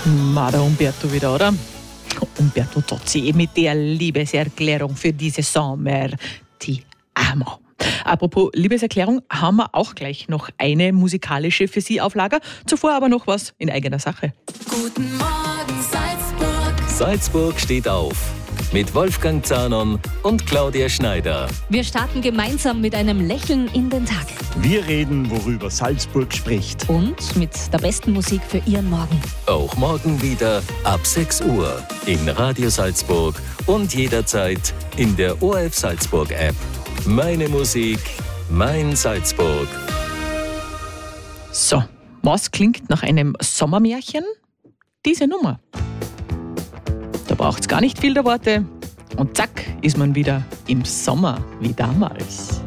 Der Umberto wieder, oder? Umberto Tozzi mit der Liebeserklärung für diese Sommer. Ti amo. Apropos Liebeserklärung, haben wir auch gleich noch eine musikalische für Sie auf Lager. Zuvor aber noch was in eigener Sache. Guten Morgen Salzburg. Salzburg steht auf. Mit Wolfgang Zahnon und Claudia Schneider. Wir starten gemeinsam mit einem Lächeln in den Tag. Wir reden, worüber Salzburg spricht. Und mit der besten Musik für Ihren Morgen. Auch morgen wieder ab 6 Uhr in Radio Salzburg und jederzeit in der ORF Salzburg App. Meine Musik, mein Salzburg. So, was klingt nach einem Sommermärchen? Diese Nummer. Da braucht's gar nicht viel der Worte. Und zack, ist man wieder im Sommer wie damals.